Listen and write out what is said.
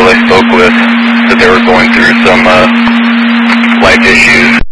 I spoke with said they were going through some life issues.